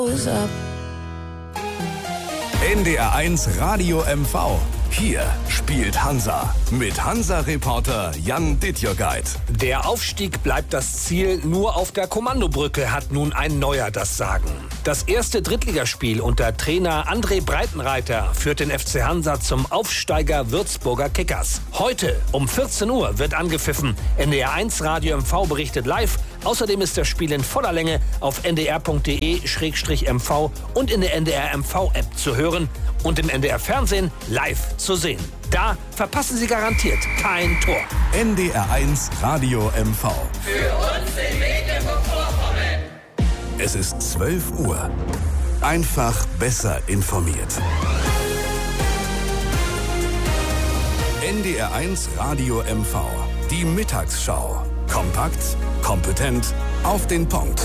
NDR1 Radio MV. Hier spielt Hansa mit Hansa-Reporter Jan Dittjogeit. Der Aufstieg bleibt das Ziel, nur auf der Kommandobrücke hat nun ein Neuer das Sagen. Das erste Drittligaspiel unter Trainer André Breitenreiter führt den FC Hansa zum Aufsteiger Würzburger Kickers. Heute um 14 Uhr wird angepfiffen. NDR1 Radio MV berichtet live. Außerdem ist das Spiel in voller Länge auf ndr.de/mv und in der NDR MV-App zu hören und im NDR-Fernsehen live zu sehen. Da verpassen Sie garantiert kein Tor. NDR1 Radio MV. Für uns in Mecklenburg-Vorpommern. Es ist 12 Uhr. Einfach besser informiert. NDR1 Radio MV. Die Mittagsschau. Kompakt, kompetent, auf den Punkt.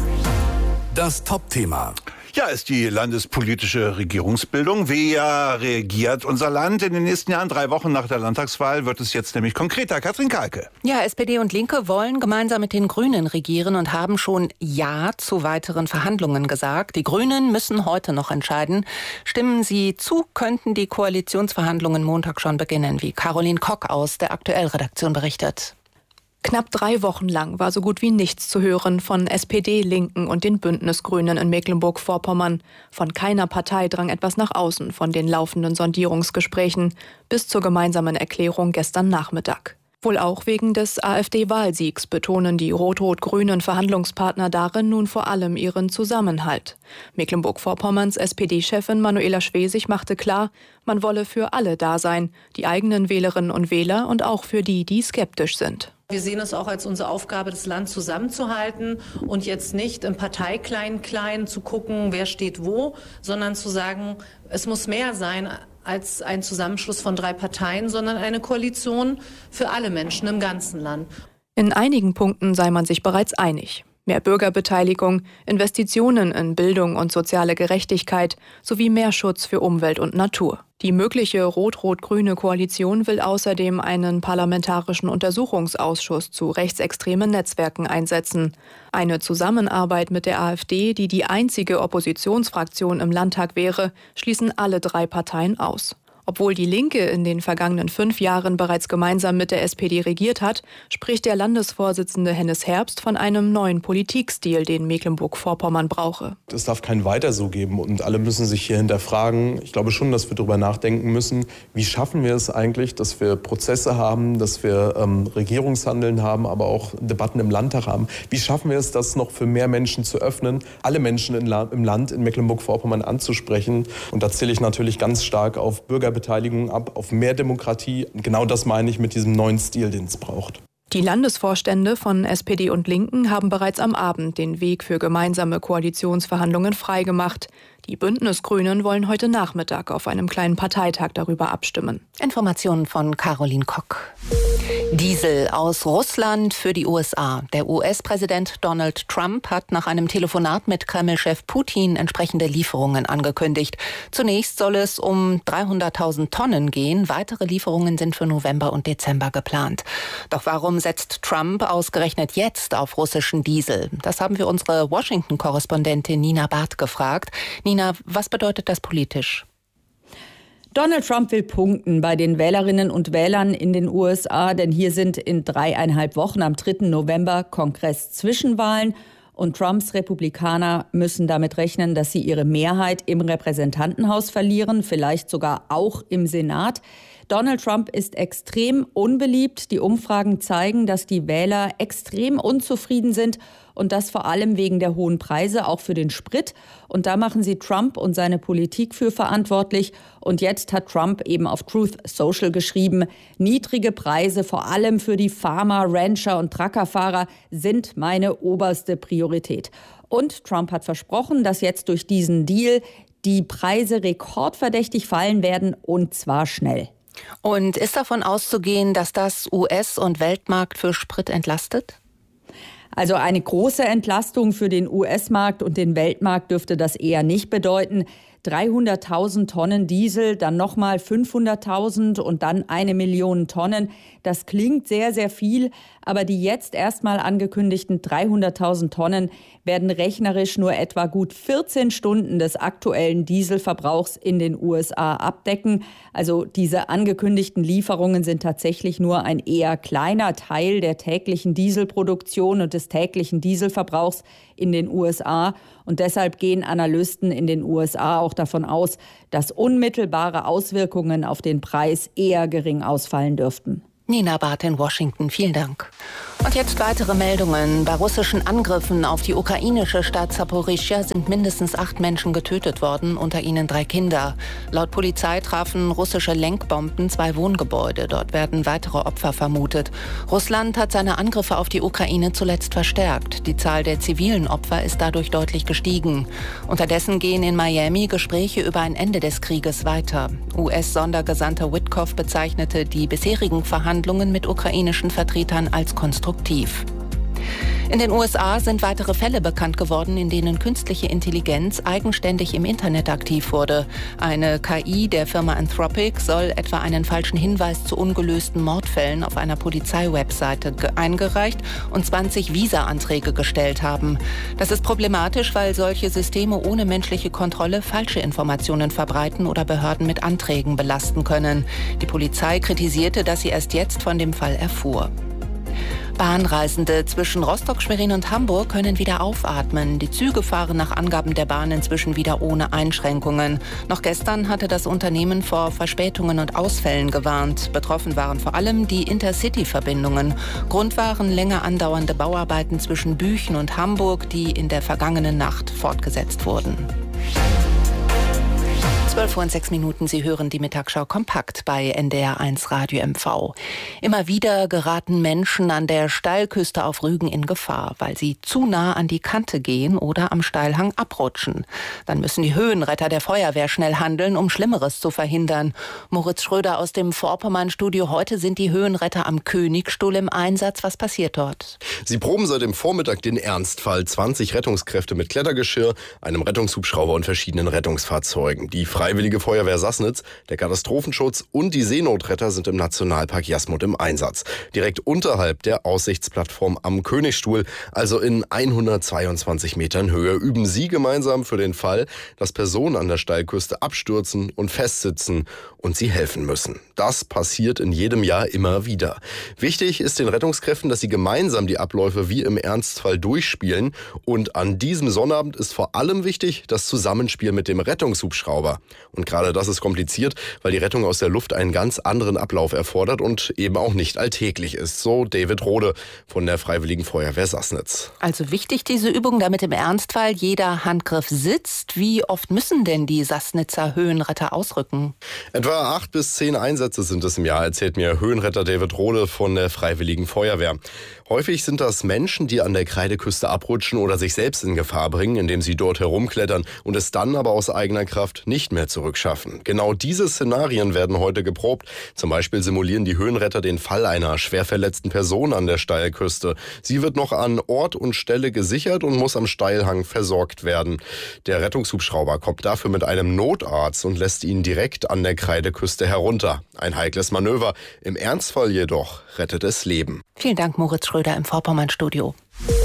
Das Top-Thema. Ja, ist die landespolitische Regierungsbildung. Wie reagiert unser Land in den nächsten Jahren? 3 Wochen nach der Landtagswahl wird es jetzt nämlich konkreter. Katrin Kalke. Ja, SPD und Linke wollen gemeinsam mit den Grünen regieren und haben schon Ja zu weiteren Verhandlungen gesagt. Die Grünen müssen heute noch entscheiden. Stimmen sie zu, könnten die Koalitionsverhandlungen Montag schon beginnen, wie Caroline Kock aus der Aktuell-Redaktion berichtet. Knapp 3 Wochen lang war so gut wie nichts zu hören von SPD, Linken und den Bündnisgrünen in Mecklenburg-Vorpommern. Von keiner Partei drang etwas nach außen von den laufenden Sondierungsgesprächen bis zur gemeinsamen Erklärung gestern Nachmittag. Wohl auch wegen des AfD-Wahlsiegs betonen die rot-rot-grünen Verhandlungspartner darin nun vor allem ihren Zusammenhalt. Mecklenburg-Vorpommerns SPD-Chefin Manuela Schwesig machte klar, man wolle für alle da sein, die eigenen Wählerinnen und Wähler und auch für die, die skeptisch sind. Wir sehen es auch als unsere Aufgabe, das Land zusammenzuhalten und jetzt nicht im Parteiklein-Klein zu gucken, wer steht wo, sondern zu sagen, es muss mehr sein als ein Zusammenschluss von 3 Parteien, sondern eine Koalition für alle Menschen im ganzen Land. In einigen Punkten sei man sich bereits einig. Mehr Bürgerbeteiligung, Investitionen in Bildung und soziale Gerechtigkeit sowie mehr Schutz für Umwelt und Natur. Die mögliche rot-rot-grüne Koalition will außerdem einen parlamentarischen Untersuchungsausschuss zu rechtsextremen Netzwerken einsetzen. Eine Zusammenarbeit mit der AfD, die die einzige Oppositionsfraktion im Landtag wäre, schließen alle 3 Parteien aus. Obwohl die Linke in den vergangenen 5 Jahren bereits gemeinsam mit der SPD regiert hat, spricht der Landesvorsitzende Hennes Herbst von einem neuen Politikstil, den Mecklenburg-Vorpommern brauche. Es darf kein Weiter so geben und alle müssen sich hier hinterfragen. Ich glaube schon, dass wir darüber nachdenken müssen, wie schaffen wir es eigentlich, dass wir Prozesse haben, dass wir Regierungshandeln haben, aber auch Debatten im Landtag haben. Wie schaffen wir es, das noch für mehr Menschen zu öffnen, alle Menschen im Land in Mecklenburg-Vorpommern anzusprechen? Und da zähle ich natürlich ganz stark auf Bürgerbeteiligung ab, auf mehr Demokratie. Und genau das meine ich mit diesem neuen Stil, den es braucht. Die Landesvorstände von SPD und Linken haben bereits am Abend den Weg für gemeinsame Koalitionsverhandlungen freigemacht. Die Bündnisgrünen wollen heute Nachmittag auf einem kleinen Parteitag darüber abstimmen. Informationen von Caroline Kock. Diesel aus Russland für die USA. Der US-Präsident Donald Trump hat nach einem Telefonat mit Kreml-Chef Putin entsprechende Lieferungen angekündigt. Zunächst soll es um 300.000 Tonnen gehen. Weitere Lieferungen sind für November und Dezember geplant. Doch warum setzt Trump ausgerechnet jetzt auf russischen Diesel? Das haben wir unsere Washington-Korrespondentin Nina Barth gefragt. Nina, was bedeutet das politisch? Donald Trump will punkten bei den Wählerinnen und Wählern in den USA, denn hier sind in 3,5 Wochen am 3. November Kongress-Zwischenwahlen und Trumps Republikaner müssen damit rechnen, dass sie ihre Mehrheit im Repräsentantenhaus verlieren, vielleicht sogar auch im Senat. Donald Trump ist extrem unbeliebt. Die Umfragen zeigen, dass die Wähler extrem unzufrieden sind und das vor allem wegen der hohen Preise, auch für den Sprit. Und da machen sie Trump und seine Politik für verantwortlich. Und jetzt hat Trump eben auf Truth Social geschrieben, niedrige Preise, vor allem für die Farmer, Rancher und Truckerfahrer, sind meine oberste Priorität. Und Trump hat versprochen, dass jetzt durch diesen Deal die Preise rekordverdächtig fallen werden, und zwar schnell. Und ist davon auszugehen, dass das US- und Weltmarkt für Sprit entlastet? Also eine große Entlastung für den US-Markt und den Weltmarkt dürfte das eher nicht bedeuten. 300.000 Tonnen Diesel, dann nochmal 500.000 und dann 1 Million Tonnen. Das klingt sehr, sehr viel, aber die jetzt erstmal angekündigten 300.000 Tonnen werden rechnerisch nur etwa gut 14 Stunden des aktuellen Dieselverbrauchs in den USA abdecken. Also diese angekündigten Lieferungen sind tatsächlich nur ein eher kleiner Teil der täglichen Dieselproduktion und des täglichen Dieselverbrauchs in den USA. Und deshalb gehen Analysten in den USA auch davon aus, dass unmittelbare Auswirkungen auf den Preis eher gering ausfallen dürften. Nina Barth in Washington, vielen Dank. Und jetzt weitere Meldungen. Bei russischen Angriffen auf die ukrainische Stadt Saporischschja sind mindestens 8 Menschen getötet worden, unter ihnen 3 Kinder. Laut Polizei trafen russische Lenkbomben 2 Wohngebäude. Dort werden weitere Opfer vermutet. Russland hat seine Angriffe auf die Ukraine zuletzt verstärkt. Die Zahl der zivilen Opfer ist dadurch deutlich gestiegen. Unterdessen gehen in Miami Gespräche über ein Ende des Krieges weiter. US-Sondergesandter Witkoff bezeichnete die bisherigen Verhandlungen mit ukrainischen Vertretern als konstruktiv. In den USA sind weitere Fälle bekannt geworden, in denen künstliche Intelligenz eigenständig im Internet aktiv wurde. Eine KI der Firma Anthropic soll etwa einen falschen Hinweis zu ungelösten Mordfällen auf einer Polizeiwebseite eingereicht und 20 Visa-Anträge gestellt haben. Das ist problematisch, weil solche Systeme ohne menschliche Kontrolle falsche Informationen verbreiten oder Behörden mit Anträgen belasten können. Die Polizei kritisierte, dass sie erst jetzt von dem Fall erfuhr. Bahnreisende zwischen Rostock, Schwerin und Hamburg können wieder aufatmen. Die Züge fahren nach Angaben der Bahn inzwischen wieder ohne Einschränkungen. Noch gestern hatte das Unternehmen vor Verspätungen und Ausfällen gewarnt. Betroffen waren vor allem die Intercity-Verbindungen. Grund waren länger andauernde Bauarbeiten zwischen Büchen und Hamburg, die in der vergangenen Nacht fortgesetzt wurden. 12:06 Uhr, Sie hören die Mittagsschau kompakt bei NDR1 Radio MV. Immer wieder geraten Menschen an der Steilküste auf Rügen in Gefahr, weil sie zu nah an die Kante gehen oder am Steilhang abrutschen. Dann müssen die Höhenretter der Feuerwehr schnell handeln, um Schlimmeres zu verhindern. Moritz Schröder aus dem Vorpommern-Studio. Heute sind die Höhenretter am Königstuhl im Einsatz. Was passiert dort? Sie proben seit dem Vormittag den Ernstfall. 20 Rettungskräfte mit Klettergeschirr, einem Rettungshubschrauber und verschiedenen Rettungsfahrzeugen. Die Freiwillige Feuerwehr Sassnitz, der Katastrophenschutz und die Seenotretter sind im Nationalpark Jasmut im Einsatz. Direkt unterhalb der Aussichtsplattform am Königstuhl, also in 122 Metern Höhe, üben sie gemeinsam für den Fall, dass Personen an der Steilküste abstürzen und festsitzen und sie helfen müssen. Das passiert in jedem Jahr immer wieder. Wichtig ist den Rettungskräften, dass sie gemeinsam die Abläufe wie im Ernstfall durchspielen. Und an diesem Sonnabend ist vor allem wichtig das Zusammenspiel mit dem Rettungshubschrauber. Und gerade das ist kompliziert, weil die Rettung aus der Luft einen ganz anderen Ablauf erfordert und eben auch nicht alltäglich ist. So David Rode von der Freiwilligen Feuerwehr Sassnitz. Also wichtig diese Übung, damit im Ernstfall jeder Handgriff sitzt. Wie oft müssen denn die Sassnitzer Höhenretter ausrücken? Etwa 8 bis 10 Einsätze sind es im Jahr, erzählt mir Höhenretter David Rode von der Freiwilligen Feuerwehr. Häufig sind das Menschen, die an der Kreideküste abrutschen oder sich selbst in Gefahr bringen, indem sie dort herumklettern und es dann aber aus eigener Kraft nicht mehr zurückschaffen. Genau diese Szenarien werden heute geprobt. Zum Beispiel simulieren die Höhenretter den Fall einer schwer verletzten Person an der Steilküste. Sie wird noch an Ort und Stelle gesichert und muss am Steilhang versorgt werden. Der Rettungshubschrauber kommt dafür mit einem Notarzt und lässt ihn direkt an der Kreideküste herunter. Ein heikles Manöver. Im Ernstfall jedoch rettet es Leben. Vielen Dank, Moritz Schröder im Vorpommern-Studio.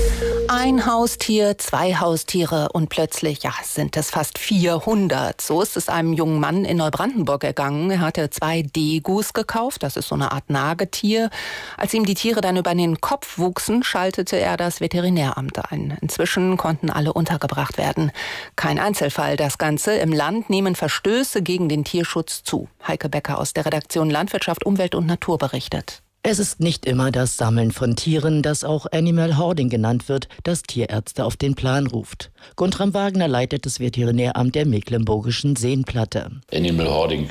Ein Haustier, 2 Haustiere und plötzlich, sind es fast 400. So ist es einem jungen Mann in Neubrandenburg ergangen. Er hatte 2 Degus gekauft, das ist so eine Art Nagetier. Als ihm die Tiere dann über den Kopf wuchsen, schaltete er das Veterinäramt ein. Inzwischen konnten alle untergebracht werden. Kein Einzelfall, das Ganze. Im Land nehmen Verstöße gegen den Tierschutz zu. Heike Becker aus der Redaktion Landwirtschaft, Umwelt und Natur berichtet. Es ist nicht immer das Sammeln von Tieren, das auch Animal Hoarding genannt wird, das Tierärzte auf den Plan ruft. Guntram Wagner leitet das Veterinäramt der Mecklenburgischen Seenplatte. Animal Hoarding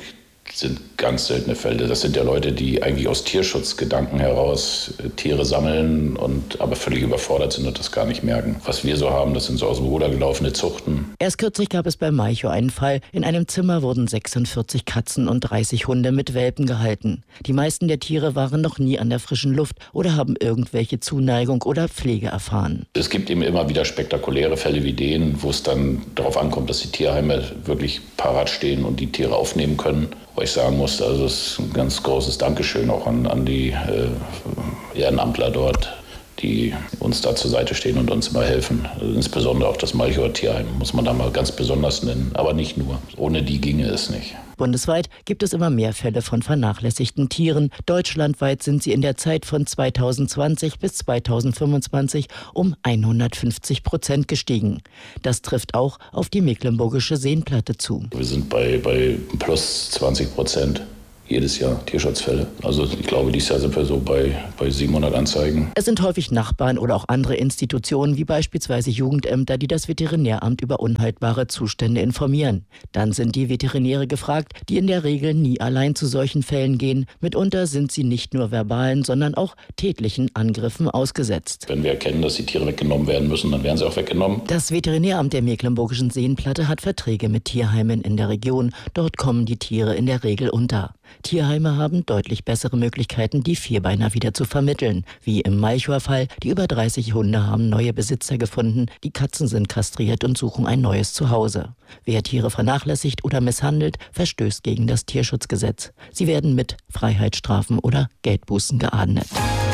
sind ganz seltene Fälle. Das sind ja Leute, die eigentlich aus Tierschutzgedanken heraus Tiere sammeln und aber völlig überfordert sind und das gar nicht merken. Was wir so haben, das sind so aus dem Ruder gelaufene Zuchten. Erst kürzlich gab es bei Malchow einen Fall. In einem Zimmer wurden 46 Katzen und 30 Hunde mit Welpen gehalten. Die meisten der Tiere waren noch nie an der frischen Luft oder haben irgendwelche Zuneigung oder Pflege erfahren. Es gibt eben immer wieder spektakuläre Fälle wie den, wo es dann darauf ankommt, dass die Tierheime wirklich parat stehen und die Tiere aufnehmen können. Wo ich sagen muss, also es ist ein ganz großes Dankeschön auch an die Ehrenamtler dort, die uns da zur Seite stehen und uns immer helfen. Also insbesondere auch das Malchower Tierheim muss man da mal ganz besonders nennen, aber nicht nur. Ohne die ginge es nicht. Bundesweit gibt es immer mehr Fälle von vernachlässigten Tieren. Deutschlandweit sind sie in der Zeit von 2020 bis 2025 um 150% gestiegen. Das trifft auch auf die mecklenburgische Seenplatte zu. Wir sind bei plus 20%. Jedes Jahr Tierschutzfälle. Also ich glaube, dieses Jahr sind wir so bei 700 Anzeigen. Es sind häufig Nachbarn oder auch andere Institutionen, wie beispielsweise Jugendämter, die das Veterinäramt über unhaltbare Zustände informieren. Dann sind die Veterinäre gefragt, die in der Regel nie allein zu solchen Fällen gehen. Mitunter sind sie nicht nur verbalen, sondern auch tätlichen Angriffen ausgesetzt. Wenn wir erkennen, dass die Tiere weggenommen werden müssen, dann werden sie auch weggenommen. Das Veterinäramt der mecklenburgischen Seenplatte hat Verträge mit Tierheimen in der Region. Dort kommen die Tiere in der Regel unter. Tierheime haben deutlich bessere Möglichkeiten, die Vierbeiner wieder zu vermitteln. Wie im Malchower Fall, die über 30 Hunde haben neue Besitzer gefunden, die Katzen sind kastriert und suchen ein neues Zuhause. Wer Tiere vernachlässigt oder misshandelt, verstößt gegen das Tierschutzgesetz. Sie werden mit Freiheitsstrafen oder Geldbußen geahndet.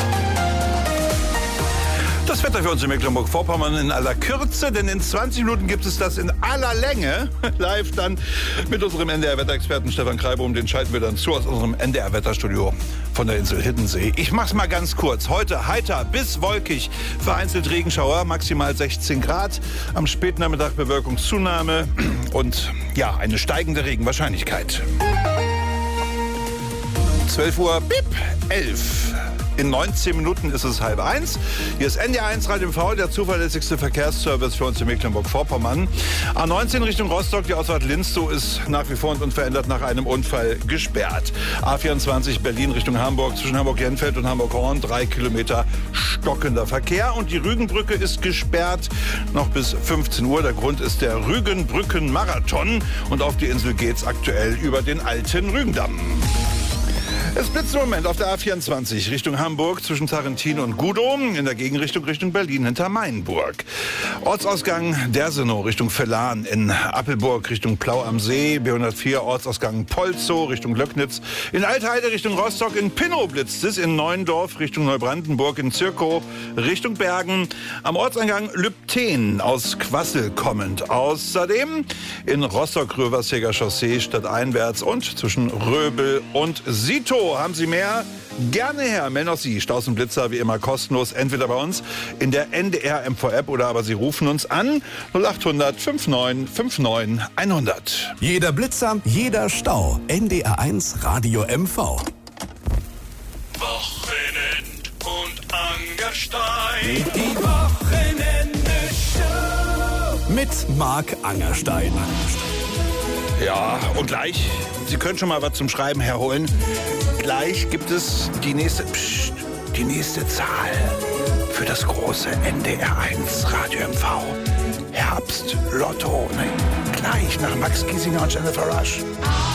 Das Wetter für uns in Mecklenburg-Vorpommern in aller Kürze, denn in 20 Minuten gibt es das in aller Länge. Live dann mit unserem NDR-Wetterexperten Stefan Kreibum. Den schalten wir dann zu aus unserem NDR-Wetterstudio von der Insel Hiddensee. Ich mach's mal ganz kurz. Heute heiter bis wolkig, vereinzelt Regenschauer, maximal 16 Grad. Am Spätnachmittag Bewölkungszunahme und ja, eine steigende Regenwahrscheinlichkeit. 12 Uhr, bip, 11. In 19 Minuten ist es 12:30. Hier ist NDR1 Radio MV, der zuverlässigste Verkehrsservice für uns in Mecklenburg-Vorpommern. A19 Richtung Rostock, die Ausfahrt Linstow ist nach wie vor und unverändert nach einem Unfall gesperrt. A24 Berlin Richtung Hamburg, zwischen Hamburg-Jenfeld und Hamburg-Horn, 3 Kilometer stockender Verkehr. Und die Rügenbrücke ist gesperrt, noch bis 15 Uhr. Der Grund ist der Rügenbrücken-Marathon. Und auf die Insel geht's aktuell über den alten Rügendamm. Es blitzt im Moment auf der A24 Richtung Hamburg zwischen Tarentin und Gudow, in der Gegenrichtung Richtung Berlin hinter Mainburg. Ortsausgang Dersenow Richtung Vellan, in Appelburg Richtung Plau am See, B104 Ortsausgang Polzow Richtung Löcknitz, in Altheide Richtung Rostock, in Pinnow blitzt es, in Neuendorf Richtung Neubrandenburg, in Zirkow Richtung Bergen, am Ortseingang Lübten aus Quassel kommend. Außerdem in Rostock-Röversäger Chaussee stadteinwärts und zwischen Röbel und Sito. Haben Sie mehr? Gerne her. Melden auch Sie Staus und Blitzer wie immer kostenlos, entweder bei uns in der NDR MV-App oder aber Sie rufen uns an 0800 59 59 100. Jeder Blitzer, jeder Stau. NDR1 Radio MV. Wochenend und Angerstein. Die Wochenende-Show. Mit Marc Angerstein. Ja, und gleich, Sie können schon mal was zum Schreiben herholen. Gleich gibt es die nächste Zahl für das große NDR1 Radio MV. Herbst Lotto. Gleich nach Max Giesinger und Jennifer Rush.